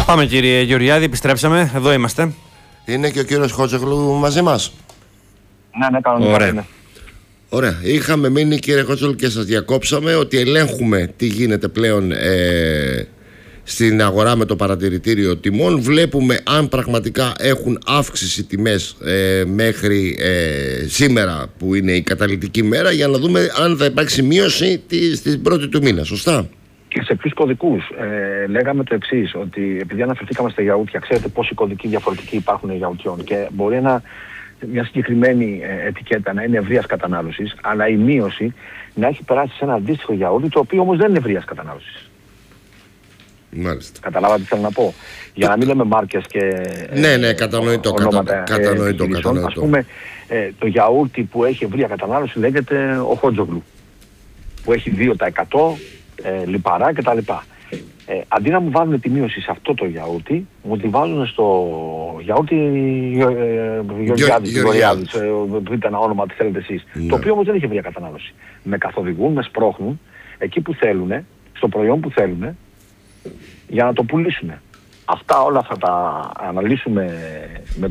Πάμε κύριε Γεωργιάδη, επιστρέψαμε, εδώ είμαστε. Είναι και ο κύριος Χότσογλου μαζί μας. Ναι, κανονικά είναι. Ωραία. Είχαμε μείνει, κύριε Χότσογλου, και σας διακόψαμε ότι ελέγχουμε τι γίνεται πλέον στην αγορά με το παρατηρητήριο τιμών. Βλέπουμε αν πραγματικά έχουν αύξηση τιμές μέχρι σήμερα που είναι η καταλυτική μέρα, για να δούμε αν θα υπάρξει μείωση στην πρώτη του μήνα. Σωστά? Και σε ποιους κωδικούς? Λέγαμε το εξής, ότι επειδή αναφερθήκαμε στα γιαούρτια, ξέρετε πόσοι κωδικοί διαφορετικοί υπάρχουν γιαουρτιών και μπορεί μια συγκεκριμένη ετικέτα να είναι ευρείας κατανάλωσης, αλλά η μείωση να έχει περάσει σε ένα αντίστοιχο γιαούρτι, το οποίο όμως δεν είναι ευρείας κατανάλωσης. Μάλιστα. Καταλάβατε τι θέλω να πω? Για να μην λέμε μάρκες και ναι, κατανοητό. Ας πούμε, το γιαούρτι που έχει ευρεία κατανάλωση λέγεται ο Χότσογλου, που έχει 2% λιπαρά κτλ. Αντί να μου βάλουν τη μείωση σε αυτό το γιαούρτι, μου τη βάζουν στο γιαούρτι Γεωργιάδης, βρείτε ένα όνομα τι θέλετε εσείς. Ναι. Το οποίο όμως δεν έχει ευρεία κατανάλωση. Με καθοδηγούν, με σπρώχνουν εκεί που θέλουν, στο προϊόν που θέλουν, για να το πουλήσουν. Αυτά όλα θα τα αναλύσουμε με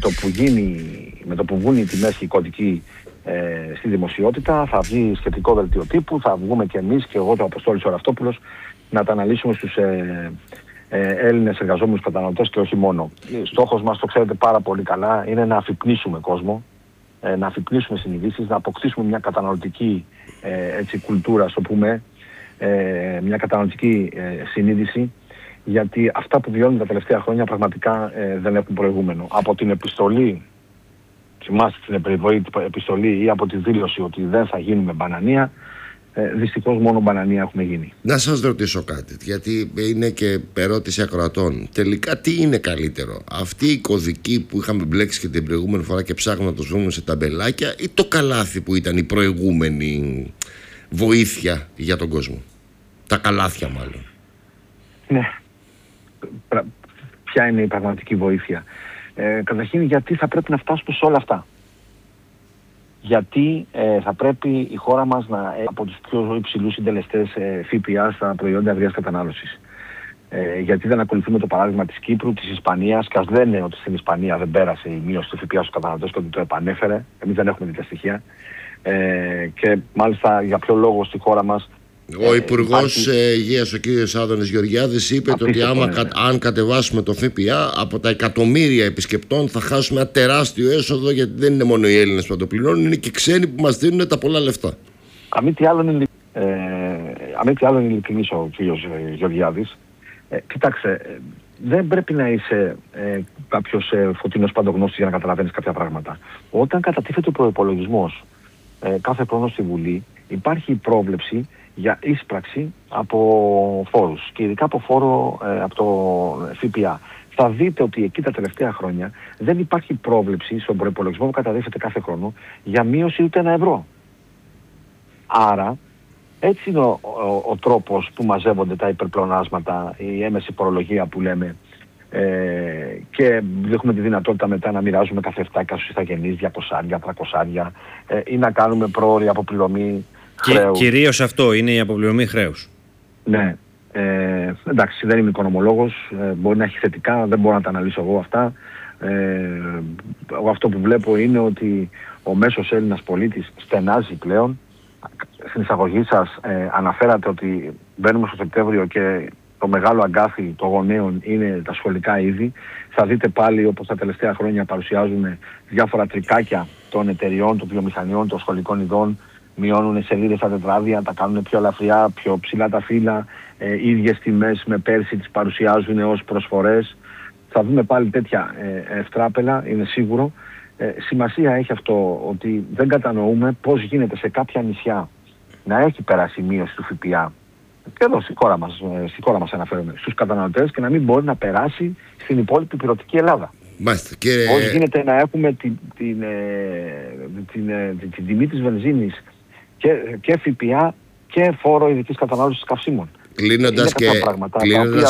το που βγουν οι τιμές και οι κωδικοί στη δημοσιότητα. Θα βγει σχετικό δελτίο τύπου, θα βγούμε και εμείς και εγώ, το Αποστόλης Οραυτόπουλος, να τα αναλύσουμε στους Έλληνες εργαζόμενους καταναλωτές και όχι μόνο. Στόχος μας, το ξέρετε πάρα πολύ καλά, είναι να αφυπνίσουμε κόσμο, να αφυπνίσουμε συνειδήσεις, να αποκτήσουμε μια καταναλωτική κουλτούρα, ας το πούμε, μια καταναλωτική συνείδηση, γιατί αυτά που βιώνουν τα τελευταία χρόνια πραγματικά δεν έχουν προηγούμενο. Από την επιστολή, θυμάστε την επιστολή, ή από τη δήλωση ότι δεν θα γίνουμε μπανανία, δυστυχώς μόνο μπανανία έχουμε γίνει. Να σας ρωτήσω κάτι, γιατί είναι και ερώτηση ακροατών. Τελικά τι είναι καλύτερο, αυτή η κωδική που είχαμε μπλέξει και την προηγούμενη φορά και ψάχνουμε να το βρούμε σε ταμπελάκια, ή το καλάθι που ήταν η προηγούμενη βοήθεια για τον κόσμο? Τα καλάθια μάλλον. Ναι. Ποια είναι η πραγματική βοήθεια? Καταρχήν, γιατί θα πρέπει να φτάσουμε σε όλα αυτά? Γιατί θα πρέπει η χώρα μας να έχει από τους πιο υψηλούς συντελεστές ΦΠΑ στα προϊόντα ευρείας κατανάλωσης? Γιατί δεν ακολουθούμε το παράδειγμα της Κύπρου, της Ισπανίας, και ας λένε ότι στην Ισπανία δεν πέρασε η μείωση του ΦΠΑ στους καταναλωτές και ότι το επανέφερε? Εμείς δεν έχουμε τέτοια στοιχεία. Και μάλιστα για ποιο λόγο στη χώρα μας ο Υπουργός Υγείας, ο κύριος Άδωνης Γεωργιάδης, είπε ότι αν κατεβάσουμε το ΦΠΑ, από τα εκατομμύρια επισκεπτών θα χάσουμε ένα τεράστιο έσοδο, γιατί δεν είναι μόνο οι Έλληνες που το πληρώνουν, είναι και ξένοι που μας δίνουν τα πολλά λεφτά. Αν μη τι άλλο είναι ειλικρινής ο κύριος Γεωργιάδης. Κοίταξε, δεν πρέπει να είσαι κάποιος φωτεινός παντογνώστης για να καταλαβαίνεις κάποια πράγματα. Όταν κατατίθεται ο προϋπολογισμός κάθε χρόνο στη Βουλή, υπάρχει η πρόβλεψη για ίσπραξη από φόρους και ειδικά από φόρο από το ΦΠΑ. Θα δείτε ότι εκεί τα τελευταία χρόνια δεν υπάρχει πρόβλεψη στον προϋπολογισμό που καταδέχεται κάθε χρόνο για μείωση ούτε €1. Άρα έτσι είναι ο τρόπος που μαζεύονται τα υπερπλεονάσματα, η έμεση φορολογία που λέμε, και έχουμε τη δυνατότητα μετά να μοιράζουμε κάθε 7 στους ηθαγενείς 200, 300, ή να κάνουμε πρόωρη αποπληρωμή χρέους. Κυρίως αυτό είναι η αποπληρωμή χρέους. Ναι. Εντάξει, δεν είμαι οικονομολόγος, μπορεί να έχει θετικά, δεν μπορώ να τα αναλύσω εγώ αυτά. Αυτό που βλέπω είναι ότι ο μέσος Έλληνας πολίτης στενάζει πλέον. Στην εισαγωγή σας αναφέρατε ότι μπαίνουμε στο Σεπτέμβριο και το μεγάλο αγκάθι των γονέων είναι τα σχολικά είδη. Θα δείτε πάλι, όπως τα τελευταία χρόνια παρουσιάζουν διάφορα τρικάκια των εταιριών, των βιομηχανιών, των σχολικών ειδών. Μειώνουν σελίδες στα τετράδια, τα κάνουν πιο ελαφριά, πιο ψηλά τα φύλλα, ίδιες τιμές με πέρσι τις παρουσιάζουν ως προσφορές. Θα δούμε πάλι τέτοια ευτράπελα, είναι σίγουρο. Σημασία έχει αυτό ότι δεν κατανοούμε πώς γίνεται σε κάποια νησιά να έχει περάσει η μείωση του ΦΠΑ, και εδώ στη χώρα μας αναφέρομαι, στους καταναλωτές, και να μην μπορεί να περάσει στην υπόλοιπη πυρωτική Ελλάδα. Μάλιστα, πώς γίνεται να έχουμε την τιμή της βενζίνης και ΦΠΑ και φόρο ειδικής κατανάλωσης καυσίμων? Κλείνοντας